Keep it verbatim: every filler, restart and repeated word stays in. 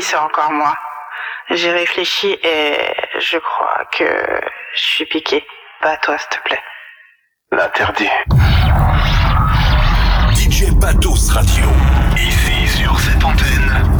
c'est encore moi. J'ai réfléchi et je crois que je suis piqué. Pas à toi, s'il te plaît. L'interdit. D J Patos Radio. Ici sur cette antenne.